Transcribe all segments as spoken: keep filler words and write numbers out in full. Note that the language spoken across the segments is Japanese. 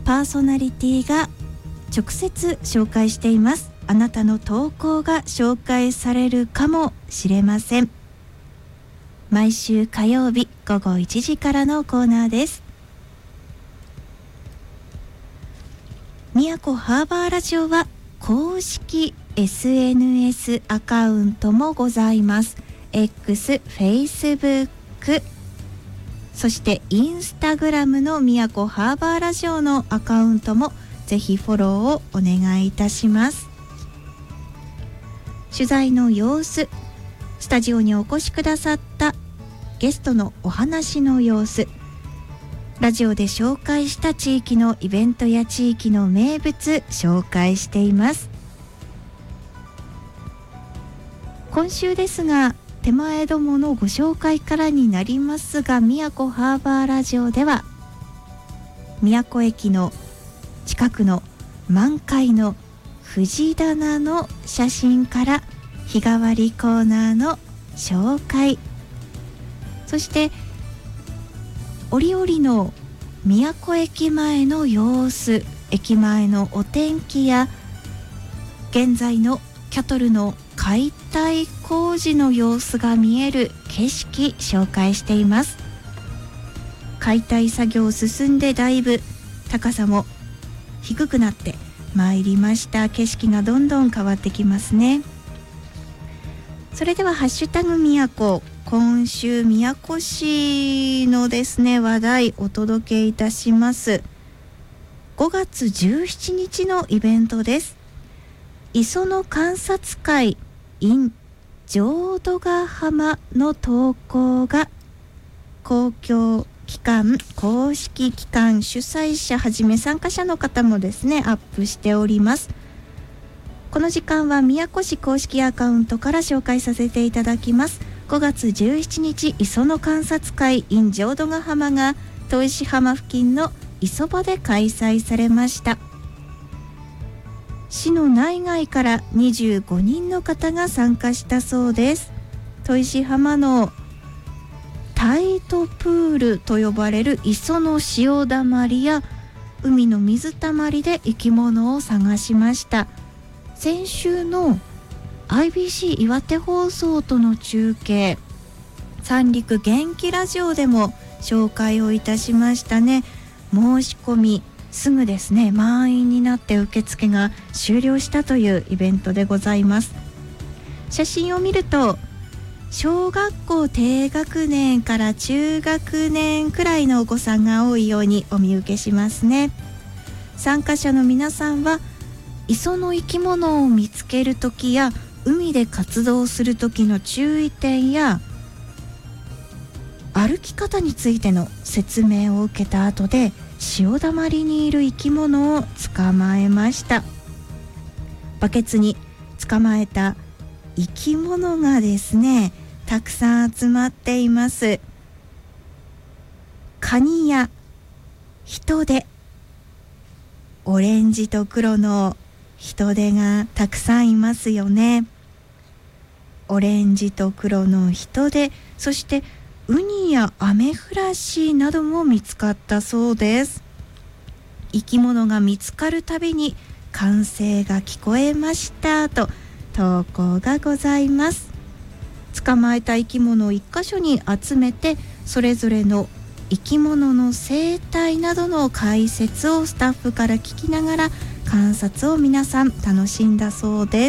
パーソナリティが直接紹介しています。あなたの投稿が紹介されるかもしれません。毎週火曜日午後いちじからのコーナーです。宮古ハーバーラジオは公式 エスエヌエス アカウントもございます。 X、Facebook、そしてインスタグラムの宮古ハーバーラジオのアカウントもぜひフォローをお願いいたします。取材の様子、スタジオにお越しくださったゲストのお話の様子、ラジオで紹介した地域のイベントや地域の名物紹介しています。今週ですが手前どものご紹介からになりますが、宮古ハーバーラジオでは宮古駅の近くの満開の藤棚の写真から日替わりコーナーの紹介、そして折々の宮古駅前の様子、駅前のお天気や現在のキャトルの解体工事の様子が見える景色紹介しています。解体作業進んでだいぶ高さも低くなってまいりました。景色がどんどん変わってきますね。それではハッシュタグ宮古、今週宮古市のですね話題お届けいたします。ごがつじゅうしちにちのイベントです。磯の観察会 in 浄土ヶ浜の投稿が公共機関、公式機関主催者はじめ参加者の方もですねアップしております。この時間は宮古市公式アカウントから紹介させていただきます。ごがつじゅうしちにち磯の観察会 in 浄土ヶ浜が砥石浜付近の磯場で開催されました。市の内外からにじゅうごにんの方が参加したそうです。砥石浜のタイトプールと呼ばれる磯の潮だまりや海の水たまりで生き物を探しました。先週の アイビーシー 岩手放送との中継、三陸元気ラジオでも紹介をいたしましたね。申し込みすぐですね満員になって受付が終了したというイベントでございます。写真を見ると小学校低学年から中学年くらいのお子さんが多いようにお見受けしますね。参加者の皆さんは磯の生き物を見つけるときや海で活動するときの注意点や歩き方についての説明を受けた後で潮だまりにいる生き物を捕まえました。バケツに捕まえた生き物がですねたくさん集まっています。カニやヒトデ、オレンジと黒のヒトデがたくさんいますよね。オレンジと黒のヒトデ、そしてウニやアメフラシなども見つかったそうです。生き物が見つかるたびに歓声が聞こえましたと投稿がございます。捕まえた生き物を一箇所に集めてそれぞれの生き物の生態などの解説をスタッフから聞きながら観察を皆さん楽しんだそうです。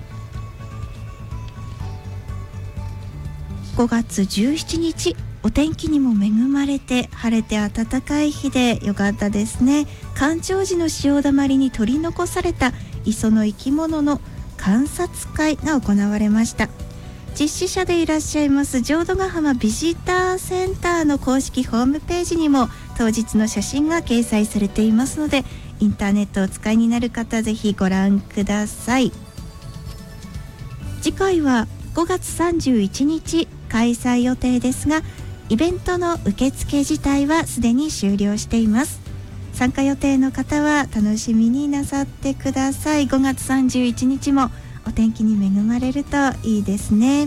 ごがつじゅうしちにちお天気にも恵まれて晴れて暖かい日でよかったですね。干潮時の潮だまりに取り残された磯の生き物の観察会が行われました。実施者でいらっしゃいます浄土ヶ浜ビジターセンターの公式ホームページにも当日の写真が掲載されていますので、インターネットをお使いになる方ぜひご覧ください。次回はごがつさんじゅういちにち開催予定ですが、イベントの受付自体はすでに終了しています。参加予定の方は楽しみになさってください。ごがつさんじゅういちにちもお天気に恵まれるといいですね。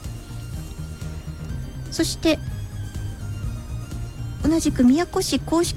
そして同じく宮古市公式